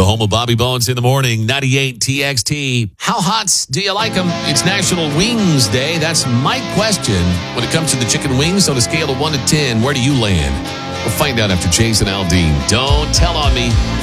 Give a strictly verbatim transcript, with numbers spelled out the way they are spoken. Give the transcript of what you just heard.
The home of Bobby Bones in the morning, ninety-eight T X T. How hot do you like them? It's National Wings Day. That's my question. When it comes to the chicken wings, on a scale of one to ten, where do you land? We'll find out after Jason Aldean. Don't tell on me.